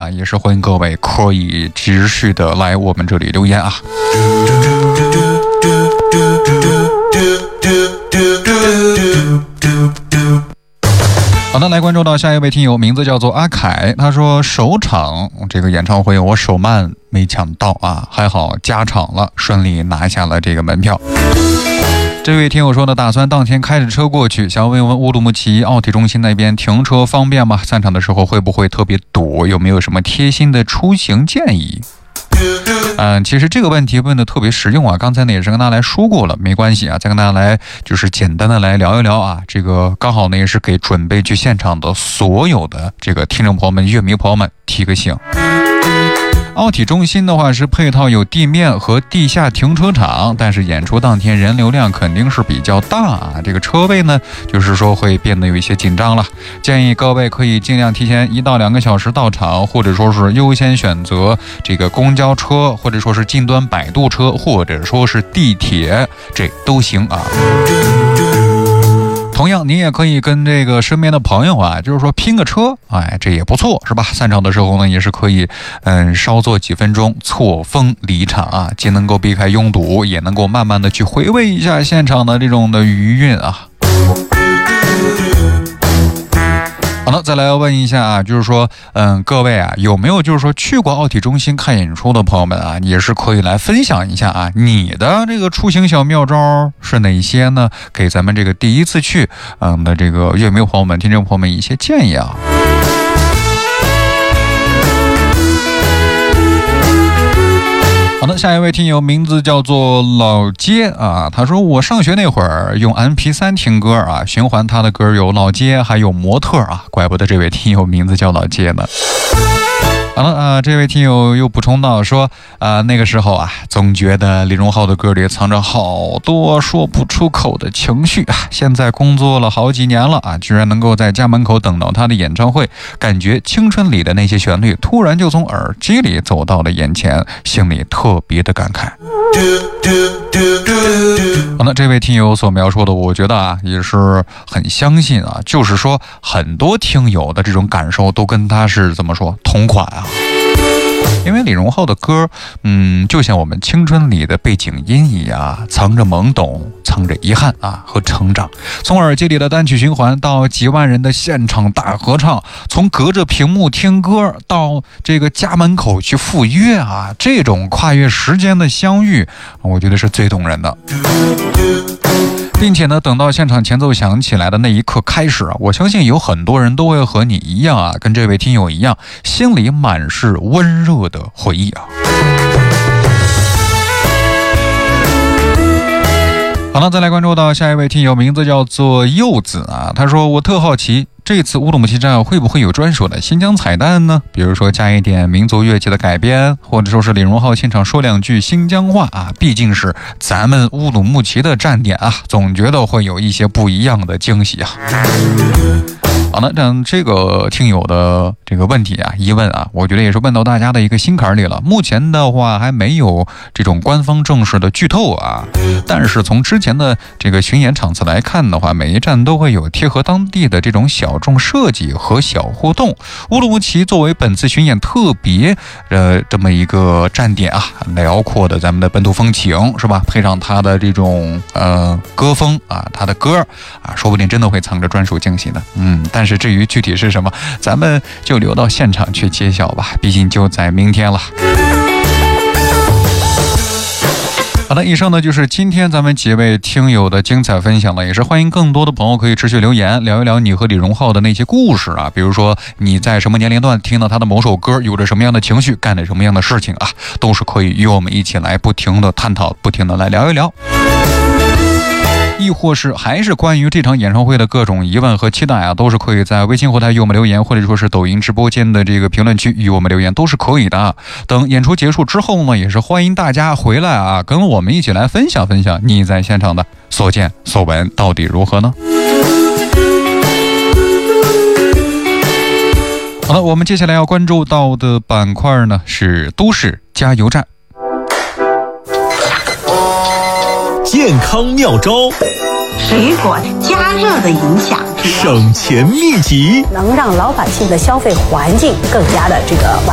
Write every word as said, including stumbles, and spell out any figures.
啊，也是欢迎各位可以持续的来我们这里留言啊。好的，来关注到下一位听友，名字叫做阿凯，他说首场这个演唱会我手慢没抢到啊，还好加场了，顺利拿下了这个门票。这位听友说呢，打算当天开着车过去，想要问问乌鲁木齐奥体中心那边停车方便吗？散场的时候会不会特别堵？有没有什么贴心的出行建议？嗯，其实这个问题问的特别实用啊，刚才呢也是跟大家来说过了，没关系啊，再跟大家来就是简单的来聊一聊啊，这个刚好呢也是给准备去现场的所有的这个听众朋友们、乐迷朋友们提个醒。奥体中心的话是配套有地面和地下停车场，但是演出当天人流量肯定是比较大啊，这个车位呢就是说会变得有一些紧张了，建议各位可以尽量提前一到两个小时到场，或者说是优先选择这个公交车，或者说是近端摆渡车，或者说是地铁，这都行啊。同样你也可以跟这个身边的朋友啊，就是说拼个车，哎，这也不错是吧？散场的时候呢也是可以嗯稍作几分钟错峰离场啊，既能够避开拥堵，也能够慢慢的去回味一下现场的这种的余韵啊。好了，再来问一下啊，就是说嗯各位啊，有没有就是说去过奥体中心看演出的朋友们啊，也是可以来分享一下啊，你的这个出行小妙招是哪些呢？给咱们这个第一次去嗯的这个乐迷朋友们、听众朋友们一些建议啊。好的，下一位听友名字叫做老街啊，他说我上学那会儿用 M P 三 听歌啊，循环他的歌有老街还有模特啊，怪不得这位听友名字叫老街呢。好了啊，这位听友又补充到说啊，那个时候啊，总觉得李荣浩的歌里藏着好多说不出口的情绪啊。现在工作了好几年了啊，居然能够在家门口等到他的演唱会，感觉青春里的那些旋律突然就从耳机里走到了眼前，心里特别的感慨。好了，这位听友所描述的，我觉得啊，也是很相信啊，就是说很多听友的这种感受都跟他是怎么说同款啊。因为李荣浩的歌嗯，就像我们青春里的背景音一样，藏着懵懂，藏着遗憾啊和成长。从耳机里的单曲循环到几万人的现场大合唱，从隔着屏幕听歌到这个家门口去赴约啊，这种跨越时间的相遇，我觉得是最动人的。并且呢，等到现场前奏响起来的那一刻开始啊，我相信有很多人都会和你一样啊，跟这位听友一样，心里满是温热的回忆啊。好了，再来关注到下一位听友，名字叫做柚子啊，他说我特好奇，这次乌鲁木齐站会不会有专属的新疆彩蛋呢？比如说加一点民族乐器的改编，或者说是李荣浩现场说两句新疆话啊，毕竟是咱们乌鲁木齐的站点啊，总觉得会有一些不一样的惊喜啊。好了，这这个听友的这个问题啊、疑问啊，我觉得也是问到大家的一个心坎里了。目前的话还没有这种官方正式的剧透啊，但是从之前的这个巡演场次来看的话，每一站都会有贴合当地的这种小众设计和小互动。乌鲁木齐作为本次巡演特别呃这么一个站点啊，辽阔的咱们的本土风情是吧？配上它的这种呃歌风啊，它的歌啊，说不定真的会藏着专属惊喜的。嗯。但是至于具体是什么，咱们就留到现场去揭晓吧，毕竟就在明天了。好的，以上呢就是今天咱们几位听友的精彩分享了，也是欢迎更多的朋友可以持续留言，聊一聊你和李荣浩的那些故事啊，比如说你在什么年龄段听到他的某首歌，有着什么样的情绪，干了什么样的事情啊，都是可以与我们一起来不停的探讨，不停的来聊一聊。亦或是还是关于这场演唱会的各种疑问和期待啊，都是可以在微信后台与我们留言，或者说是抖音直播间的这个评论区与我们留言，都是可以的啊。等演出结束之后呢，也是欢迎大家回来啊，跟我们一起来分享分享你在现场的所见所闻到底如何呢？好了，我们接下来要关注到的板块呢是都市加油站。 健康妙招， 水果加热的影响， 省钱秘籍， 能让老百姓的消费环境更加的这个完